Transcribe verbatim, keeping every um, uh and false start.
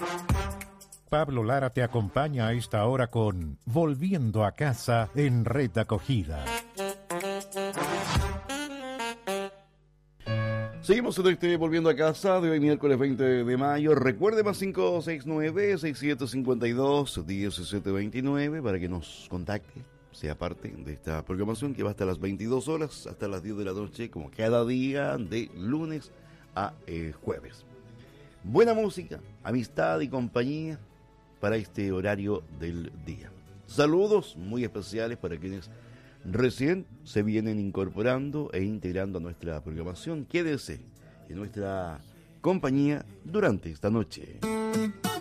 Pablo Lara te acompaña a esta hora con Volviendo a casa en Red Acogida. Seguimos en este Volviendo a casa de hoy miércoles veinte de mayo. Recuerde más cinco seis nueve, seis siete cinco dos, uno siete dos nueve para que nos contacte, sea parte de esta programación que va hasta las veintidós horas, hasta las diez de la noche, como cada día de lunes a eh, jueves. Buena música, amistad y compañía para este horario del día. Saludos muy especiales para quienes recién se vienen incorporando e integrando a nuestra programación. Quédese en nuestra compañía durante esta noche.